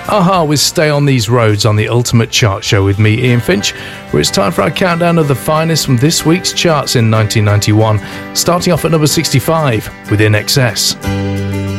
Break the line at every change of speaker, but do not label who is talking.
a-ha with Stay on These Roads on the Ultimate Chart Show with me, Ian Finch, where it's time for our countdown of the finest from this week's charts in 1991, starting off at number 65 with In Excess.